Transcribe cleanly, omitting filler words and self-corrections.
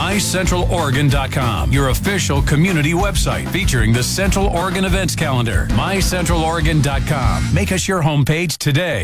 MyCentralOregon.com, your official community website featuring the Central Oregon events calendar. MyCentralOregon.com. Make us your homepage today.